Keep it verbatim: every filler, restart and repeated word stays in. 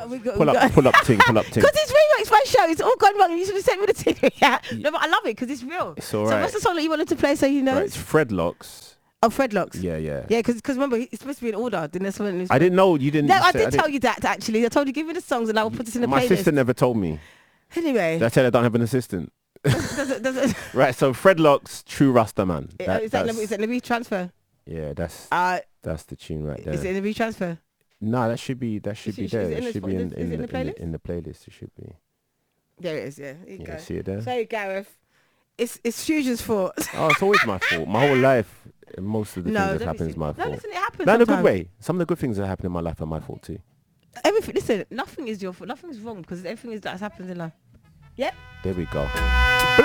we got, Pull we up, got pull up ting, pull up ting. Because it's real, it's my show. It's all gone wrong. You should have sent me the thing. Yeah. No, but I love it because it's real. It's all so right. what's the song that you wanted to play so you know? Right, it's Fredlocks. Oh, Fredlocks. Yeah, yeah. Yeah, because remember, it's supposed to be in order. Didn't it? Was I didn't know. You didn't. No, I say- did tell you that actually. I told you, give me the songs and I will put this in the My playlist. sister never told me. Anyway. Did I tell her I don't have an assistant? does it, does it, Right, so Fredlocks, True Rasta Man. Uh, That- is that that's- is that Nabi transfer? Yeah, that's Uh, that's the tune right there. is it Nabi transfer? No, that should be that should Is be it- there. is it in It the should spo- be in, is in, it in the, the in, the, playlist? in the playlist. It should be. There it is. Yeah. Here you Yeah, go. see it there. So Gareth, it's it's Fusion's fault. Oh, it's always my fault. My whole life, most of the no, things don't that happen be is my silly. No, fault. listen, it happens. Not in a good sometimes. way. Some of the good things that happen in my life are my fault too. Everything. Listen, nothing is your fault. Nothing's wrong because everything is that's happened in life. Yep. There we go.